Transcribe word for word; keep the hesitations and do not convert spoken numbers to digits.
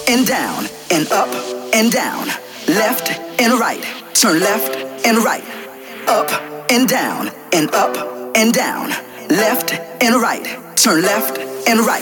and down and up and down, left and right, turn left and right, up and down and up and down, left and right, turn left and right.